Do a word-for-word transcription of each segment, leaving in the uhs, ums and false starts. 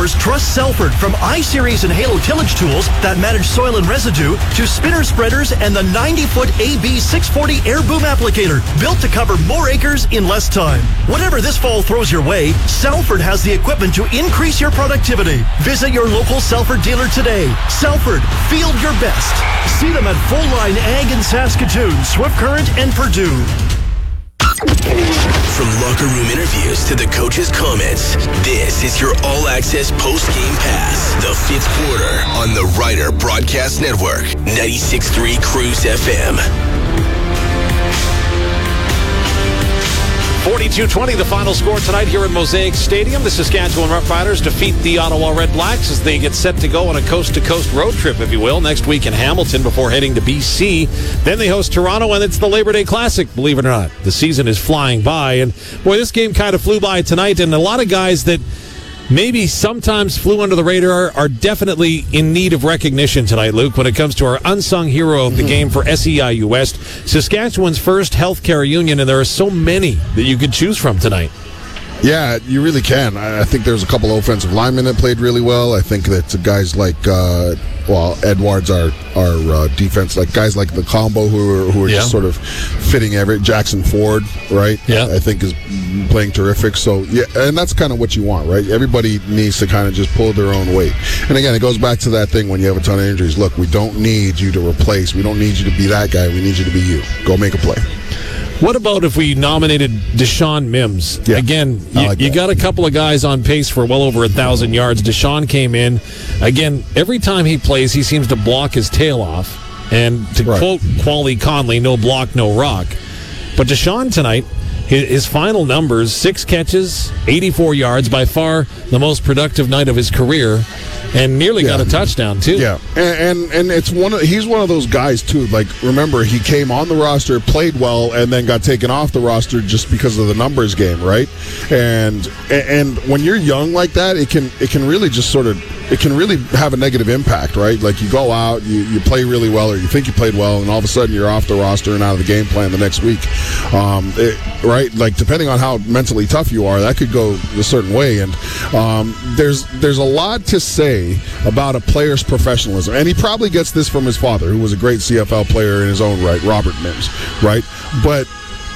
growers trust Salford. From I-Series and Halo tillage tools that manage soil and residue to spinner spreaders and the ninety-foot A B six forty air boom applicator built to cover more acres in less time. Whatever this fall throws your way, Salford has the equipment to increase your productivity. Visit your local Salford dealer today. Salford, field your best. See them at Full Line Ag in Saskatoon, Swift Current, and Purdue. From locker room interviews to the coach's comments, this is your all-access post-game pass. The fifth quarter on the Ryder Broadcast Network, ninety-six point three Cruise F M. forty-two twenty, the final score tonight here at Mosaic Stadium. The Saskatchewan Roughriders defeat the Ottawa Red Blacks as they get set to go on a coast-to-coast road trip, if you will, next week in Hamilton before heading to B C. Then they host Toronto, and it's the Labor Day Classic, believe it or not. The season is flying by, and boy, this game kind of flew by tonight, and a lot of guys that maybe sometimes flew under the radar are definitely in need of recognition tonight, Luke, when it comes to our unsung hero of the mm-hmm. game for S E I U West, Saskatchewan's first healthcare union, and there are so many that you could choose from tonight. Yeah, you really can. I think there's a couple of offensive linemen that played really well. I think that guys like, uh, well, Edwards, our our uh, defense, like guys like the combo who are, who are yeah. just sort of fitting every. Jackson Ford, right? Yeah. I think is playing terrific. So, yeah, and that's kind of what you want, right? Everybody needs to kind of just pull their own weight. And again, it goes back to that thing when you have a ton of injuries. Look, we don't need you to replace. We don't need you to be that guy. We need you to be you. Go make a play. What about if we nominated Deshaun Mims? Yeah, Again, you, like you got a couple of guys on pace for well over a thousand yards. Deshaun came in. Again, every time he plays, he seems to block his tail off. And to right. quote Quali Conley, no block, no rock. But Deshaun tonight, his, his final numbers, six catches, eighty-four yards, by far the most productive night of his career. And nearly yeah. got a touchdown, too. Yeah, and, and and it's one of, he's one of those guys, too. Like, remember, he came on the roster, played well, and then got taken off the roster just because of the numbers game, right? And and when you're young like that, it can it can really just sort of, it can really have a negative impact, right? Like, you go out, you, you play really well, or you think you played well, and all of a sudden you're off the roster and out of the game plan the next week, um, it, right? Like, depending on how mentally tough you are, that could go a certain way. And um, there's there's a lot to say about a player's professionalism, and he probably gets this from his father, who was a great C F L player in his own right, Robert Mims, right? But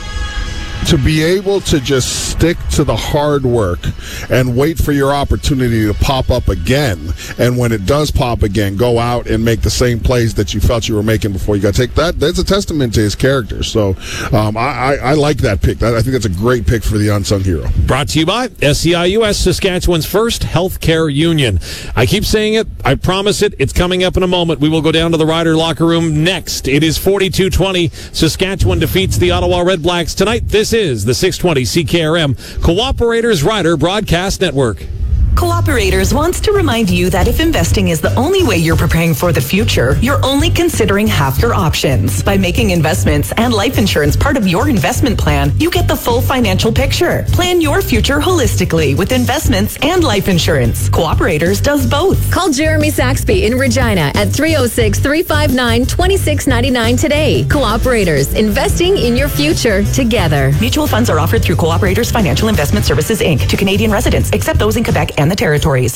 to be able to just stick to the hard work and wait for your opportunity to pop up again, and when it does pop again, go out and make the same plays that you felt you were making before you got taken. That that's a testament to his character. So um, I, I, I like that pick. I think that's a great pick for the unsung hero. Brought to you by S E I U S, Saskatchewan's first healthcare union. I keep saying it. I promise it. It's coming up in a moment. We will go down to the Ryder locker room next. It is forty-two twenty. Saskatchewan defeats the Ottawa Red Blacks tonight. This is the six twenty C K R M Cooperators Ryder Broadcast Network. Cooperators wants to remind you that if investing is the only way you're preparing for the future, you're only considering half your options. By making investments and life insurance part of your investment plan, you get the full financial picture. Plan your future holistically with investments and life insurance. Cooperators does both. Call Jeremy Saxby in Regina at three oh six, three five nine, two six nine nine today. Cooperators, investing in your future together. Mutual funds are offered through Cooperators Financial Investment Services, Incorporated to Canadian residents, except those in Quebec and the territories.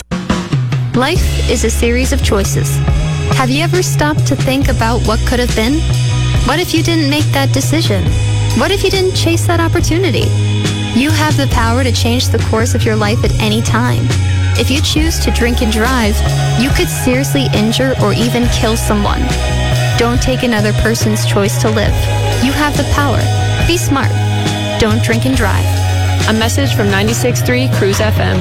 Life is a series of choices. Have you ever stopped to think about what could have been? What if you didn't make that decision? What if you didn't chase that opportunity? You have the power to change the course of your life at any time. If you choose to drink and drive, you could seriously injure or even kill someone. Don't take another person's choice to live. You have the power. Be smart. Don't drink and drive. A message from ninety-six point three Cruise F M.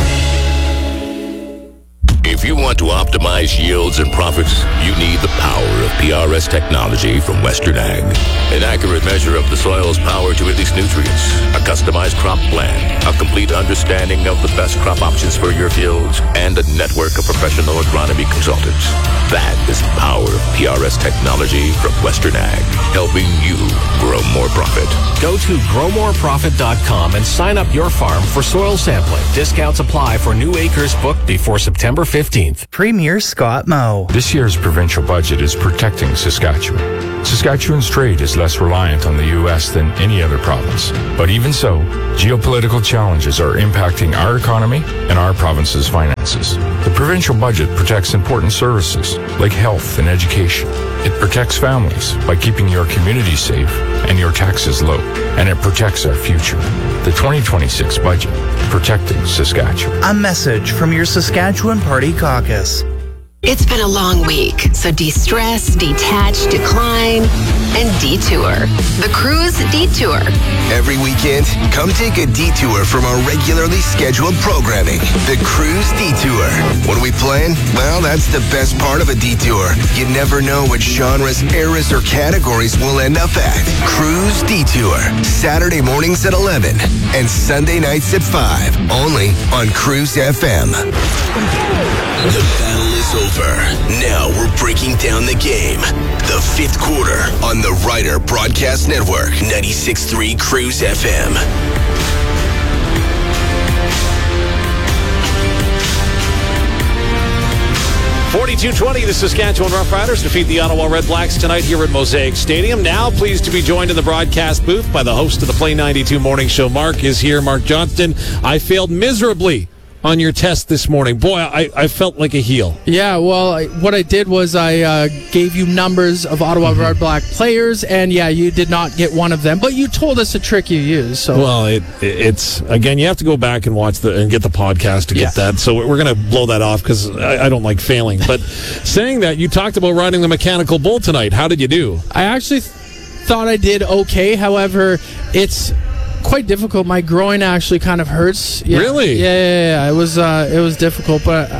If you want to optimize yields and profits, you need the power of P R S technology from Western Ag. An accurate measure of the soil's power to release nutrients, a customized crop plan, a complete understanding of the best crop options for your fields, and a network of professional agronomy consultants. That is the power of P R S technology from Western Ag, helping you grow more profit. Go to grow more profit dot com and sign up your farm for soil sampling. Discounts apply for new acres booked before September fifteenth. Premium Premier Scott Moe. This year's provincial budget is protecting Saskatchewan. Saskatchewan's trade is less reliant on the U S than any other province. But even so, geopolitical challenges are impacting our economy and our province's finances. The provincial budget protects important services like health and education. It protects families by keeping your community safe and your taxes low. And it protects our future. The twenty twenty-six budget, protecting Saskatchewan. A message from your Saskatchewan Party Caucus. It's been a long week, so de-stress, detach, decline, and detour. The Cruise Detour. Every weekend, come take a detour from our regularly scheduled programming. The Cruise Detour. What are we playing? Well, that's the best part of a detour. You never know what genres, eras, or categories we'll end up at. Cruise Detour. Saturday mornings at eleven and Sunday nights at five. Only on Cruise F M. The battle is over. Now we're breaking down the game. The fifth quarter on the Ryder Broadcast Network, ninety-six point three Cruise F M. forty-two twenty, the Saskatchewan Roughriders defeat the Ottawa Red Blacks tonight here at Mosaic Stadium. Now pleased to be joined in the broadcast booth by the host of the Play ninety-two Morning Show. Mark is here. Mark Johnston. I failed miserably on your test this morning. Boy, I, I felt like a heel. Yeah, well, I, what I did was I uh, gave you numbers of Ottawa mm-hmm. Red Black players, and yeah, you did not get one of them, but you told us a trick you used. So Well, it, it's, again, you have to go back and watch the and get the podcast to get yeah. that, so we're going to blow that off because I, I don't like failing. But saying that, you talked about riding the mechanical bull tonight. How did you do? I actually th- thought I did okay. However, it's quite difficult. My groin actually kind of hurts. Yeah. Really? Yeah, yeah, yeah. It was uh, it was difficult, but